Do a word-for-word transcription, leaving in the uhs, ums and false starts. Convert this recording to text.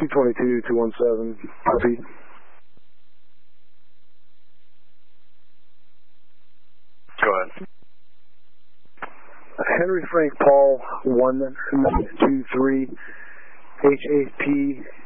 two twenty-two, two seventeen, copy. Go ahead. Henry Frank Paul, one nine two three, H A P